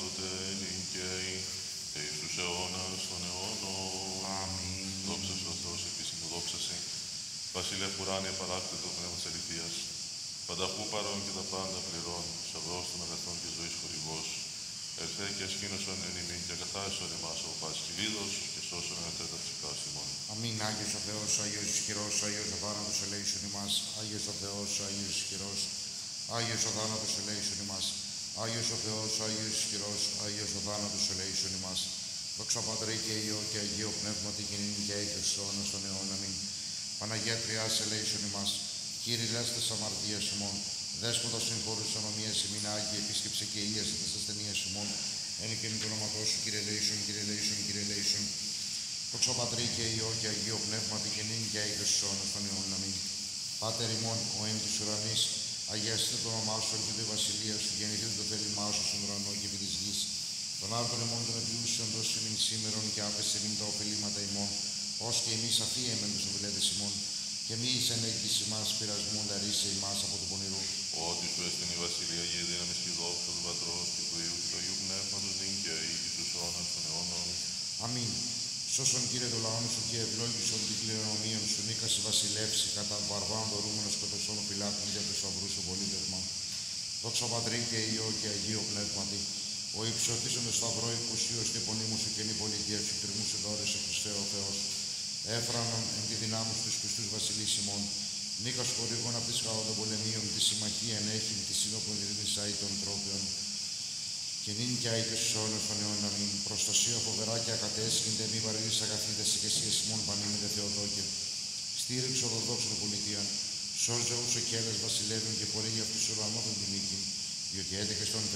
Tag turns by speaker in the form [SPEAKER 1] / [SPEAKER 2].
[SPEAKER 1] πάντοτε νικαίοι και εις τους αιώνας των αιώνων.
[SPEAKER 2] Αμήν.
[SPEAKER 1] Δόξα σου ο Θεός, επίσημο δόξαση. Βασιλεύ ουράνιε παράκτητο πνεύμα της αληθείας. Πανταχού παρών και τα πάντα πληρών, σαβρός των αγαθών και ζωής χορηγός. Ερθέ και ασκήνωσον εν ημίν και ακαθάρισον εμάς ο πας κυλίδος και σώσον εν ατέτα ψυχάς ημών.
[SPEAKER 2] Αμήν. Άγιος ο Θεός, Άγιος ισχυρός, Άγιος ο θάνατος ελέησον ημάς. Άγιος ο Θεός, Άγιος ισχυρός, Άγιος ο θάνατος ελέησον ημάς. Άγιος ο Θεός, Άγιος ισχυρός, Άγιος ο θάνατος ελέησον ημάς. Δόξα Πατρί και Υιό και Αγίο Πνεύματι και νυν και αεί και στους αιώνας των αιώνων. Αμήν. Παναγία Τριάς ελέησον ημάς. Κύριε λάστες αμαρτίας ημών. Δέσποτα συγχώρους ανομίας ημίν Άγιε, επίσκεψε και ίασε τας ασθενείας ημών. Εν και εν το όνοματό σου, Κύριε ελέησον, Κύριε ελέησον, Κύριε ελέησον. Δόξα Πατρί και Υιό και Αγίο Πνεύματι και νυν και αεί και στους αιώνας των αιώνων. Αμήν. Πάτερ ημών, ο εν της ουρανής, αγιαστείτε το όνομά σου, ελθείτε η βασιλεία σου, γεννηθείτε το θέλημά σου στον ουρανό και επί της γης. Τον άρτον ημών των επιούσιων δώσει ημίν σήμερον και άφεσε ημίν τα οφειλήματα ημών, ως και εμείς αφίεμεν τους οφειλέτες ημών. Και μη εις εν έγκυση μας πειρασμούν ταρίσε ημάς από του πονηρού.
[SPEAKER 1] Ότι σου έστειν η βασιλεία και η δύναμη και η δόξα του Πατρός και του Υιού και του Αγίου Πνεύματος νυν και αεί και στους αιώνας των αιώνων.
[SPEAKER 2] Αμήν. Σώσον Κύριε το λαόν σου και ευλόγησον την κληρονομίων σου, νίκαση βασιλεύσει κατά βαρβάν δωρούμενος σκοτωσών φυλάκων για τους σταυρούς σου πολίτευμα. Δόξα Πατρί και Υιό και Αγίο Πνεύματι, ο υψωθήσον το σταυρό υπουσίως την πονήμου σου και η πολιτεία σου τριγμού σε δώρεσε Χριστέ ο Θεός. Έφρανον εν τη δυνάμου στους πιστούς βασιλείς ημών, νίκας χορηγών απ' της χαών των πολεμίων, τη συμμαχία ενέχειν, τη σύνοπον ειρήνης αεί των τρόπιων. Και νυν και αεί και στους αιώνας των αιώνων. Αμήν. Προστασία φοβερά και ακατέσχυνται, μη βαρύς αγαθήτες και εσύ ημών πανήμητε Θεοδόκε. Στήριξε ορθοδόξων πολιτείαν, σώζε όσο και έλες βασιλεύουν και πορεί για αυτούς ουρανόθεν την νίκη, διότι έτεκε στον